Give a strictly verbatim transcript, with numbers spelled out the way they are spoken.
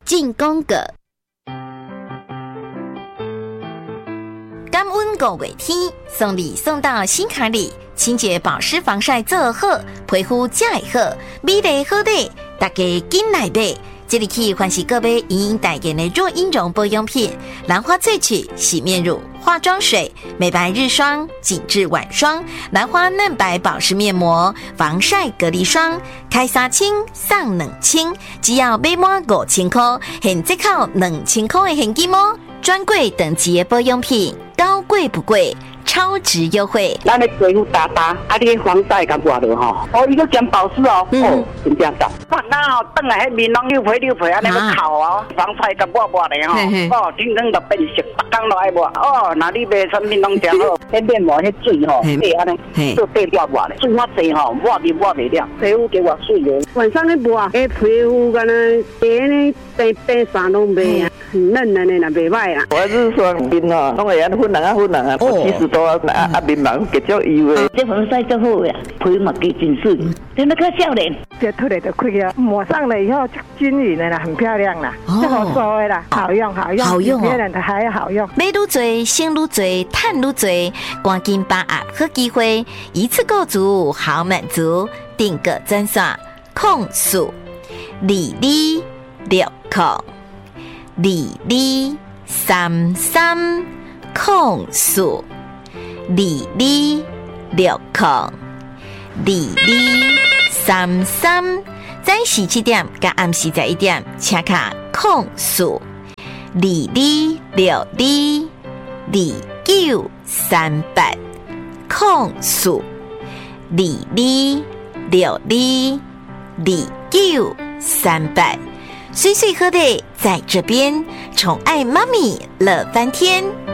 进攻个。感恩五月天，送礼送到心坎里，清洁保湿防晒做好，皮肤才会好，美丽好丽，大家紧来买。这里去欢喜各位莹莹代言的若婴绒保养品，兰花萃取洗面乳、化妆水、美白日霜、紧致晚霜、兰花嫩白保湿面膜、防晒隔离霜，开三千送两千，只要买满五千块，现折扣两千块的现金哦！专柜等级的保养品，高贵不贵，超值优惠。 咱的皮肤打打，啊，你的防晒敢抹落吼？哦，伊个兼保湿哦，嗯、哦，真正爽。哇，那哦，等下迄面拢溜皮溜皮，安尼要烤哦，防晒敢抹抹的吼，哦，真正就变色，逐工都爱抹。哦，那你卖产品拢正好，迄面膜迄水吼，对安尼，做对抹抹的，水较济吼，抹面抹袂了，皮肤给我水哦。晚上咧抹，迄皮肤敢若白呢，白白啥拢袂啊，很嫩的呢，那袂歹啊。 我是说面哦，拢会安粉红啊粉红啊，七十多啊啊面膜结足油的。 这防晒最好呀，皮毛给真水，真的可少年。 这出来就开了，抹上了以后就均匀的啦，很漂亮啦，这好说的啦，好用好用， 好用哦， 别人的还好用。 买愈多，省愈多，赚愈多，赶紧把握好机会，一次购足好满足，订个专线控诉二二六控二二三三控诉二二六控二二三三，在十七点甲暗时在一点，请卡控诉二二六二二九三八控诉二二六二二九三八，岁岁喝的在这边，宠爱妈咪乐翻天。